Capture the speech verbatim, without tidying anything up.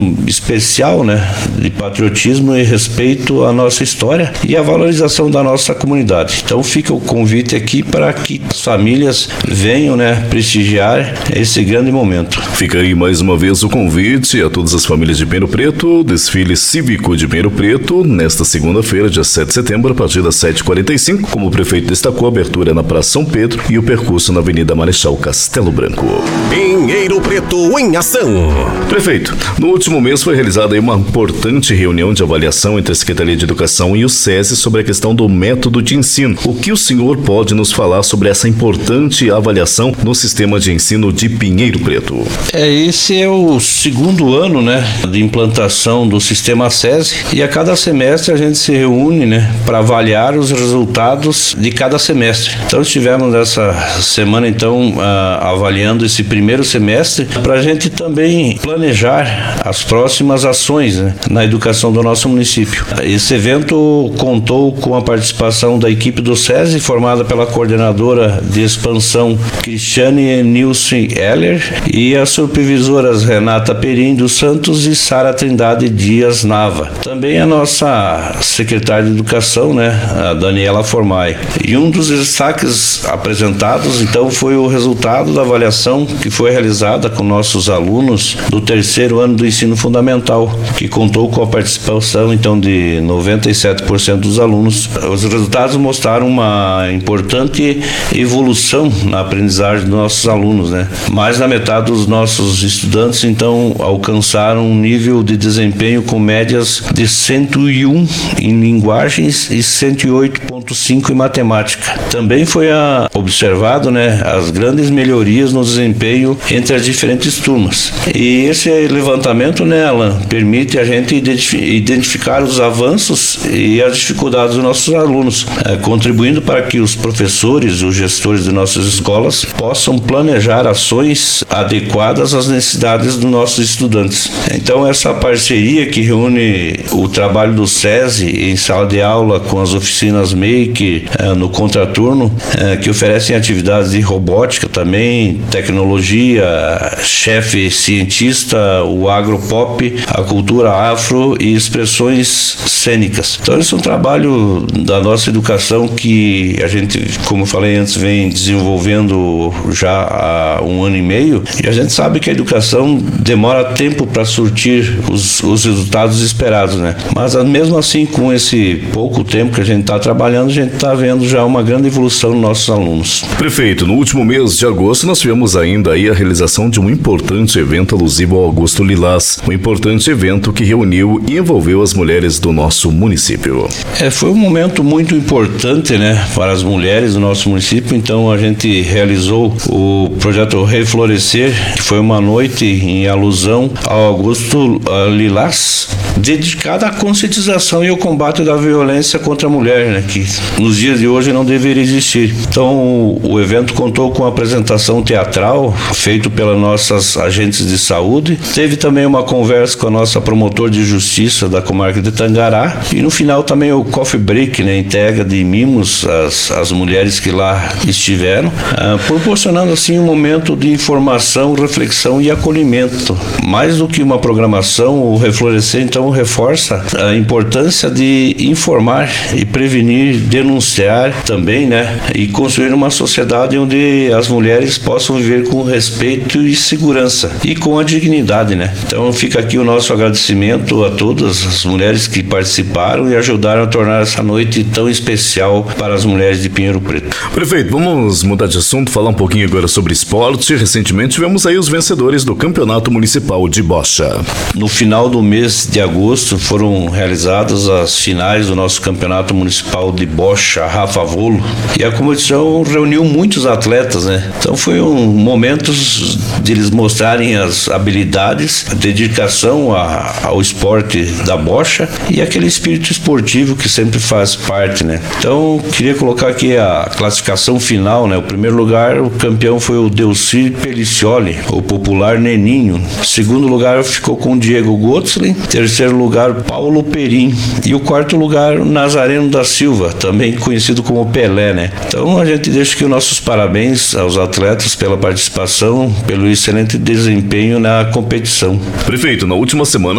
especial, né, de patriotismo e respeito à nossa história e a valorização da nossa comunidade. Então fica o convite aqui para que as famílias venham, né, prestigiar esse grande momento. Fica aí mais uma vez o convite a todas as famílias de Pinheiro Preto, desfile cívico de Pinheiro Preto, nesta segunda-feira, dia sete de setembro, a partir das sete e quarenta e cinco, como o prefeito destacou, a abertura é na Praça São Pedro e o percurso na Avenida Marechal Castelo Branco. Pinheiro Preto em ação. Prefeito, no último mês foi realizada aí uma importante reunião de avaliação entre a Secretaria de Educação e o SESI sobre a questão do método de ensino. O que o senhor pode nos falar sobre essa importante avaliação no sistema de ensino de Pinheiro Preto? É, esse é o segundo ano, né, de implantação do sistema SESI e a cada semestre a gente se reúne, né, para avaliar os resultados de cada semestre. Então estivemos essa semana então uh, avaliando esse primeiro semestre para a gente também planejar as próximas ações, né, na educação do nosso município. Esse evento contou com a participação da equipe do SESI, formada pela coordenadora de expansão Cristiane Nilson Heller e as supervisoras Renata Perim dos Santos e Sara Trindade Dias Nava. Também a nossa secretária de Educação, né, a Daniela Formai. E um dos destaques apresentados, então, foi o resultado da avaliação que foi realizada com nossos alunos do terceiro ano do ensino fundamental, que contou com a participação, então, de noventa e sete por cento dos alunos. Os resultados mostraram uma importante evolução na aprendizagem dos nossos alunos, né? Mais da metade dos nossos estudantes, então, alcançaram um nível de desempenho com médias de cento e um em linguagens e cento e oito vírgula cinco em matemática. Também foi a, observado, né, as grandes melhorias no desempenho entre as diferentes turmas. E esse levantamento, né, Alan, permite a gente identificar os avanços e as dificuldades dos nossos alunos, é, contribuindo para que os professores e os gestores de nossas escolas possam planejar ações adequadas às necessidades dos nossos estudantes. Então, essa parceria que reúne o trabalho do SESI em sala de aula com as oficinas Make eh, no contraturno, eh, que oferecem atividades de robótica também, tecnologia, chefe cientista, o agropop, a cultura afro e expressões cênicas. Então, esse é um trabalho da nossa educação que a gente, como eu falei antes, vem desenvolvendo já há um ano e meio, e a gente sabe que a educação demora tempo para surtir os, os resultados esperados, né? Mas mesmo assim, com esse pouco tempo que a gente está trabalhando, a gente está vendo já uma grande evolução nos nossos alunos. Prefeito, no último mês de agosto nós tivemos ainda aí a realização de um importante evento alusivo ao Augusto Lilás, um importante evento que reuniu e envolveu as mulheres do nosso município. É, foi um momento muito importante, né, para as mulheres do nosso município. Então a gente realizou o projeto Reflorescer, que foi uma noite em alusão ao Augusto Lilás, dedicada à conscientização e ao combate da violência contra a mulher, né, que nos dias de hoje não deveria existir. Então o evento contou com a apresentação teatral feito pelas nossas agentes de saúde. Teve também uma conversa com a nossa promotora de justiça da comarca de Tangará e no final também o coffee break, né, entrega de mimos às, às mulheres que lá estiveram, ah, proporcionando assim um momento de informação, reflexão e acolhimento. Mais do que uma programação, o Reflorescer então reforça a importância de informar e prevenir, denunciar também, né, e construir uma sociedade onde as mulheres possam viver com respeito e segurança e com a dignidade, né? Então fica aqui o nosso agradecimento a todas as mulheres que participaram e ajudaram a tornar essa noite tão especial para as mulheres de Pinheiro Preto. Prefeito, vamos mudar de assunto, falar um pouquinho agora sobre esporte. Recentemente tivemos aí os vencedores do Campeonato Municipal de Bocha. No final do mês de agosto foram realizadas as finais do nosso Campeonato Municipal de Bocha, Rafa Volo, e a competição reuniu muitos atletas, né? Então foi um momento de eles mostrarem as habilidades, a dedicação a, ao esporte da bocha e aquele espírito esportivo que sempre faz parte, né? Então queria colocar aqui a classificação final, né? O primeiro lugar, o campeão foi o Delcir Pelicioli, o popular Neninho. Segundo lugar ficou com o Diego Gotzlin. Terceiro lugar, Paulo Perim. E o quarto lugar, o Nazareno da Silva, também conhecido como Pelé, né? Então a gente deixa aqui os nossos parabéns aos atletas pela participação, pelo excelente desempenho na competição. Prefeito, na última semana